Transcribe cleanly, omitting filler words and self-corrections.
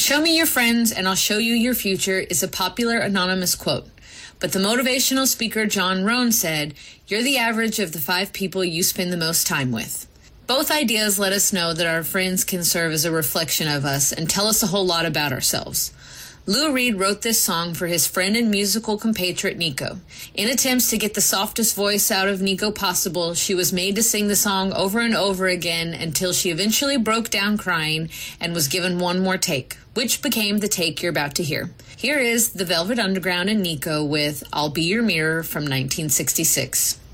Show me your friends and I'll show you your future is a popular anonymous quote. But the motivational speaker John Rohn said, you're the average of the 5 people you spend the most time with. Both ideas let us know that our friends can serve as a reflection of us and tell us a whole lot about ourselves. Lou Reed wrote this song for his friend and musical compatriot Nico. In attempts to get the softest voice out of Nico possible, she was made to sing the song over and over again until she eventually broke down crying and was given one more take, which became the take you're about to hear. Here is The Velvet Underground and Nico with I'll Be Your Mirror from 1966.